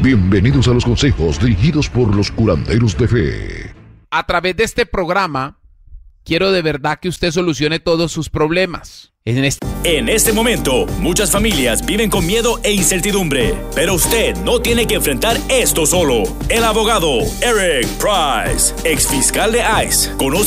Bienvenidos a los consejos dirigidos por los curanderos de fe. A través de este programa, quiero de verdad que usted solucione todos sus problemas. En este momento, muchas familias viven con miedo e incertidumbre, pero usted no tiene que enfrentar esto solo. El abogado Eric Price, ex fiscal de ICE, conoce